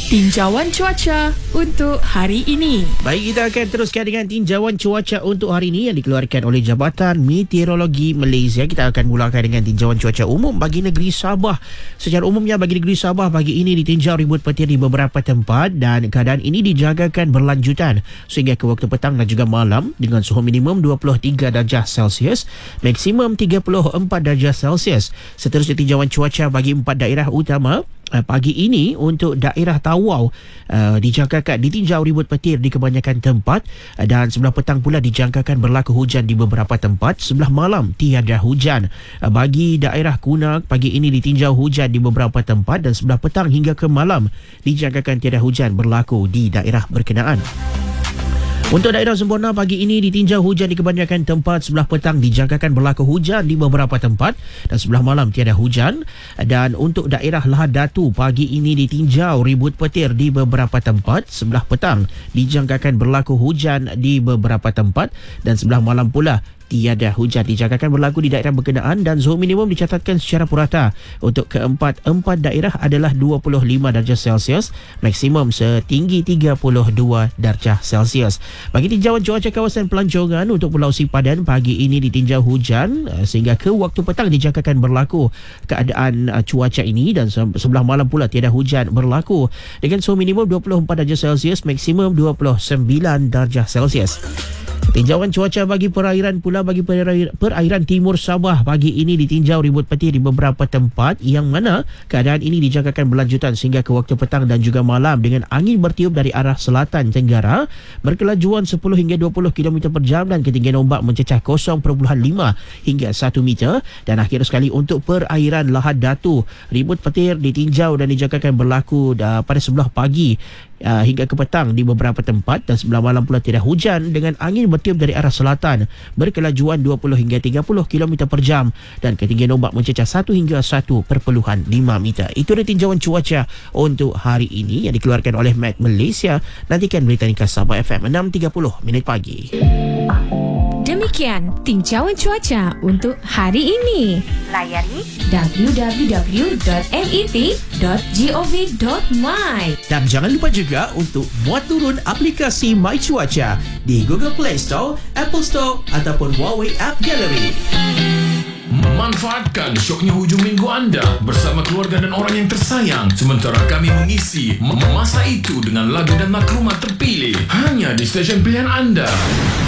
Tinjauan cuaca untuk hari ini. Baik, kita akan teruskan dengan tinjauan cuaca untuk hari ini yang dikeluarkan oleh Jabatan Meteorologi Malaysia. Kita akan mulakan dengan tinjauan cuaca umum bagi negeri Sabah. Secara umumnya bagi negeri Sabah pagi ini ditinjau ribut petir di beberapa tempat dan keadaan ini dijagakan berlanjutan sehingga ke waktu petang dan juga malam dengan suhu minimum 23 darjah Celsius, maksimum 34 darjah Celsius. Seterusnya tinjauan cuaca bagi 4 daerah utama. Pagi ini untuk daerah Tawau dijangkakan ditinjau ribut petir di kebanyakan tempat dan sebelah petang pula dijangkakan berlaku hujan di beberapa tempat. Sebelah malam tiada hujan. Bagi daerah Kunak pagi ini ditinjau hujan di beberapa tempat dan sebelah petang hingga ke malam dijangkakan tiada hujan berlaku di daerah berkenaan. Untuk daerah Semborna pagi ini ditinjau hujan di kebanyakan tempat, sebelah petang dijangkakan berlaku hujan di beberapa tempat dan sebelah malam tiada hujan. Dan untuk daerah Lahad Datu pagi ini ditinjau ribut petir di beberapa tempat, sebelah petang dijangkakan berlaku hujan di beberapa tempat dan sebelah malam pula tiada hujan dijangkakan berlaku di daerah berkenaan dan suhu minimum dicatatkan secara purata. Untuk keempat daerah adalah 25 darjah Celsius, maksimum setinggi 32 darjah Celsius. Bagi tinjauan cuaca kawasan pelancongan untuk Pulau Sipadan pagi ini ditinjau hujan sehingga ke waktu petang dijangkakan berlaku keadaan cuaca ini dan sebelah malam pula tiada hujan berlaku dengan suhu minimum 24 darjah Celsius, maksimum 29 darjah Celsius. Tinjauan cuaca bagi perairan pula bagi perairan timur Sabah pagi ini ditinjau ribut petir di beberapa tempat yang mana keadaan ini dijangkakan berlanjutan sehingga ke waktu petang dan juga malam dengan angin bertiup dari arah selatan tenggara berkelajuan 10 hingga 20 km per jam dan ketinggian ombak mencecah 0.5 hingga 1 meter. Dan akhir sekali untuk perairan Lahad Datu, ribut petir ditinjau dan dijangkakan berlaku pada sebelah pagi hingga ke petang di beberapa tempat dan sebelah malam pula tidak hujan dengan angin bertiup dari arah selatan berkelajuan 20 hingga 30 km per jam dan ketinggian ombak mencecah 1 hingga 1.5 meter. Itu adalah tinjauan cuaca untuk hari ini yang dikeluarkan oleh Met Malaysia. Nantikan berita ringkas Sabah FM 6.30 minit pagi. Demikian tinjauan cuaca untuk hari ini. Layari www.met.gov.my. Dan jangan lupa juga untuk muat turun aplikasi My Cuaca di Google Play Store, Apple Store ataupun Huawei App Gallery. Manfaatkan syoknya hujung minggu anda bersama keluarga dan orang yang tersayang sementara kami mengisi masa itu dengan lagu dan maklumat terpilih hanya di stesen pilihan anda.